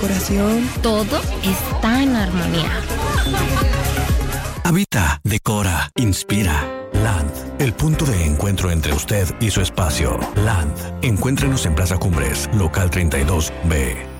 decoración. Todo está en armonía. Habita, decora, inspira. Land, el punto de encuentro entre usted y su espacio. Land, encuéntrenos en Plaza Cumbres, local 32B.